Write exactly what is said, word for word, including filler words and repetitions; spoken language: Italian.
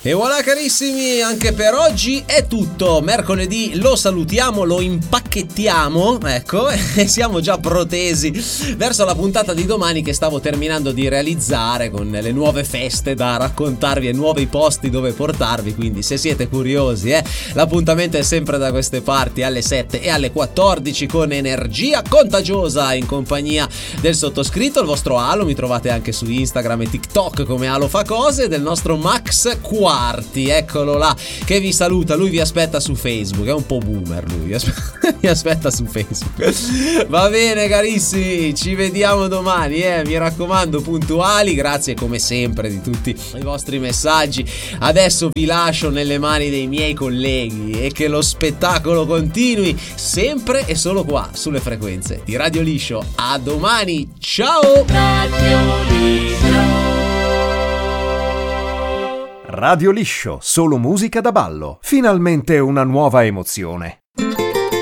E voilà carissimi, anche per oggi è tutto. Mercoledì lo salutiamo, lo impacchettiamo, ecco, e siamo già protesi verso la puntata di domani che stavo terminando di realizzare, con le nuove feste da raccontarvi e nuovi posti dove portarvi. Quindi se siete curiosi, eh, l'appuntamento è sempre da queste parti alle sette e alle quattordici con energia contagiosa in compagnia del sottoscritto, il vostro Alo. Mi trovate anche su Instagram e TikTok come Alo fa cose, del nostro Max Quarti, eccolo là, che vi saluta. Lui vi aspetta su Facebook, è un po' boomer lui, vi aspetta, vi aspetta su Facebook. Va bene carissimi, ci vediamo domani, eh, mi raccomando puntuali. Grazie come sempre di tutti i vostri messaggi. Adesso vi lascio nelle mani dei miei colleghi e che lo spettacolo continui sempre e solo qua sulle frequenze di Radio Liscio. A domani, ciao. Radio Liscio. Radio Liscio, solo musica da ballo. Finalmente una nuova emozione.